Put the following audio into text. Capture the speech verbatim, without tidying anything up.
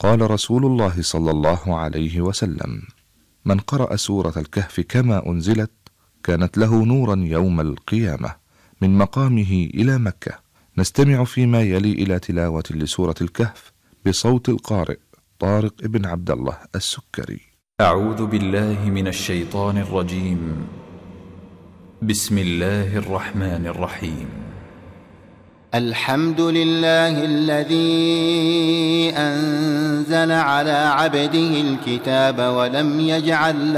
قال رسول الله صلى الله عليه وسلم: من قرأ سورة الكهف كما أنزلت كانت له نورا يوم القيامة من مقامه إلى مكة. نستمع فيما يلي إلى تلاوة لسورة الكهف بصوت القارئ طارق بن عبد الله السكري. أعوذ بالله من الشيطان الرجيم. بسم الله الرحمن الرحيم. الحمد لله الذي أنزل على عبده الكتاب ولم يجعل